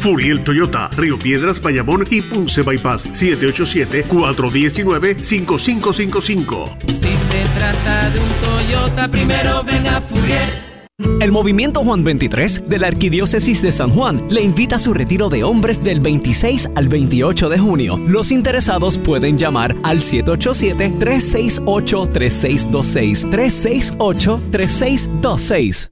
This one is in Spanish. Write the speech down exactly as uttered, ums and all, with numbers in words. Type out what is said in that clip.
Furiel Toyota, Río Piedras, Bayamón y Ponce Bypass. siete ocho siete, cuatro uno nueve, cinco cinco cinco cinco. Si se trata de un Toyota, primero ven a Furiel. El Movimiento Juan veintitrés de la Arquidiócesis de San Juan le invita a su retiro de hombres del veintiséis al veintiocho de junio. Los interesados pueden llamar al siete ocho siete, tres seis ocho, tres seis dos seis, tres seis ocho, tres seis dos seis.